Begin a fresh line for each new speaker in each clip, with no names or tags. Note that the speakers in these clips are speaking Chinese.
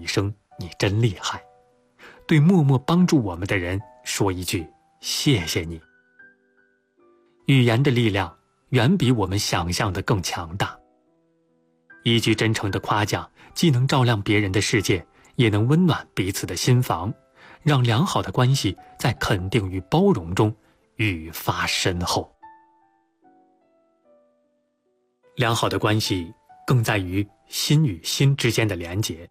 声你真厉害，对默默帮助我们的人说一句谢谢你。语言的力量远比我们想象的更强大。一句真诚的夸奖，既能照亮别人的世界，也能温暖彼此的心房，让良好的关系在肯定与包容中愈发深厚。良好的关系更在于心与心之间的连结。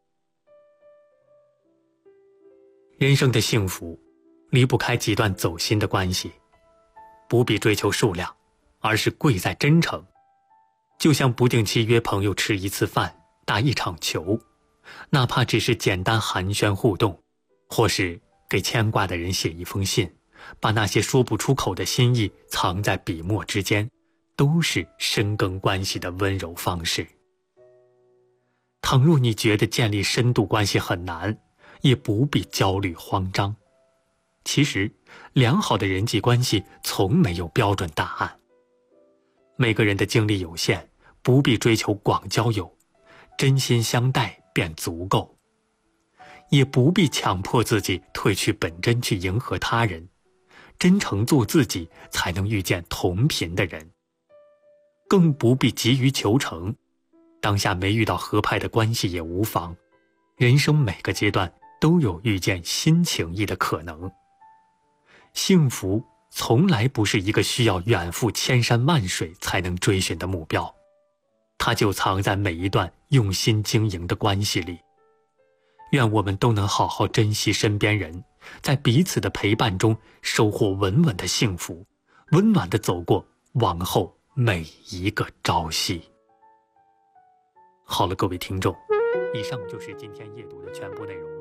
人生的幸福离不开几段走心的关系，不必追求数量，而是贵在真诚。就像不定期约朋友吃一次饭，打一场球，哪怕只是简单寒暄互动，或是给牵挂的人写一封信，把那些说不出口的心意藏在笔墨之间，都是深耕关系的温柔方式。倘若你觉得建立深度关系很难，也不必焦虑慌张。其实，良好的人际关系从没有标准答案。每个人的精力有限，不必追求广交友，真心相待便足够。也不必强迫自己褪去本真去迎合他人，真诚做自己才能遇见同频的人。更不必急于求成，当下没遇到合拍的关系也无妨。人生每个阶段都有遇见新情谊的可能。幸福从来不是一个需要远赴千山万水才能追寻的目标，它就藏在每一段用心经营的关系里。愿我们都能好好珍惜身边人，在彼此的陪伴中收获稳稳的幸福，温暖地走过往后每一个朝夕。好了，各位听众，以上就是今天夜读的全部内容了。